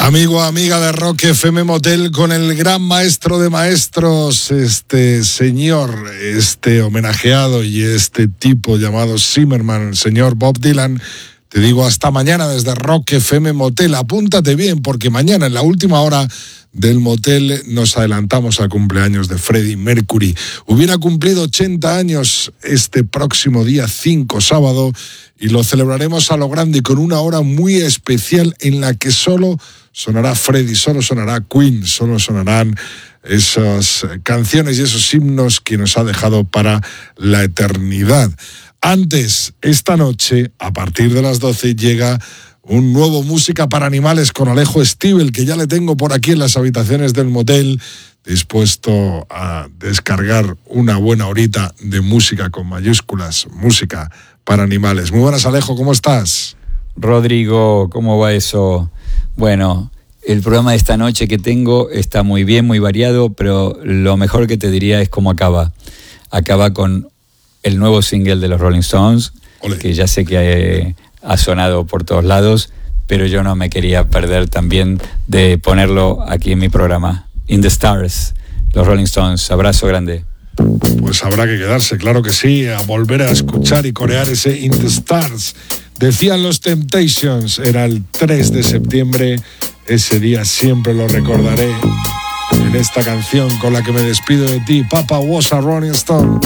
Amigo, amiga de Rock FM Motel, con el gran maestro de maestros, señor, homenajeado y tipo llamado Zimmerman, el señor Bob Dylan. Te digo hasta mañana desde Rock FM Motel. Apúntate bien, porque mañana en la última hora del motel nos adelantamos al cumpleaños de Freddie Mercury. Hubiera cumplido 80 años este próximo día 5, sábado, y lo celebraremos a lo grande con una hora muy especial en la que solo sonará Freddie, solo sonará Queen, solo sonarán esas canciones y esos himnos que nos ha dejado para la eternidad. Antes, esta noche, a partir de las 12, llega un nuevo Música para Animales con Alejo Stivel, que ya le tengo por aquí en las habitaciones del motel, dispuesto a descargar una buena horita de música con mayúsculas, música para animales. Muy buenas, Alejo, ¿cómo estás? Rodrigo, ¿cómo va eso? Bueno, el programa de esta noche que tengo está muy bien, muy variado, pero lo mejor que te diría es cómo acaba. Acaba con el nuevo single de los Rolling Stones, Olé. Que ya sé que ha sonado por todos lados, pero yo no me quería perder también de ponerlo aquí en mi programa. In the Stars, los Rolling Stones. Abrazo grande. Pues habrá que quedarse, claro que sí, a volver a escuchar y corear ese In the Stars. Decían los Temptations, era el 3 de septiembre, ese día siempre lo recordaré. En esta canción con la que me despido de ti, Papa was a Rolling Stone.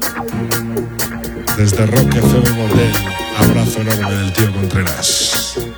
Desde Rock FM Motel, abrazo enorme del tío Contreras.